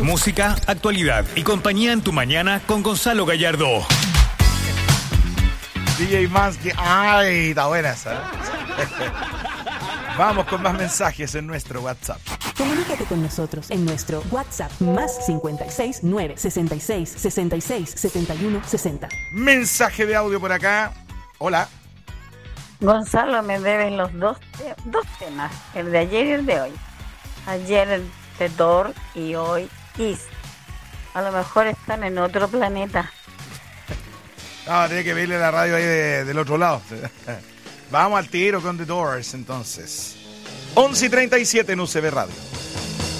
Música, actualidad y compañía en tu mañana con Gonzalo Gallardo. DJ Mansky. Ay, está buena esa. Vamos con más mensajes en nuestro WhatsApp. Comunícate con nosotros en nuestro WhatsApp más 56 9 66 66 71 60. Mensaje de audio por acá. Hola. Gonzalo, me deben los dos temas, el de ayer y el de hoy. Ayer el de Thor y hoy Kiss. A lo mejor están en otro planeta. No, tiene que verle la radio ahí del otro lado. Vamos al tiro con The Doors entonces. 11:37 en UCB Radio.